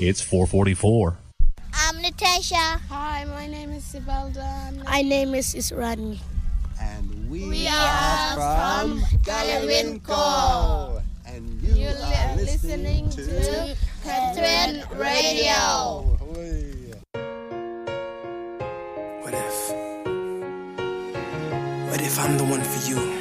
It's 4:44. I'm Natasha. Hi, my name is Sibelda. My name is Israni. And we are from Galewinko. And you are listening to Catherine Radio. What if I'm the one for you?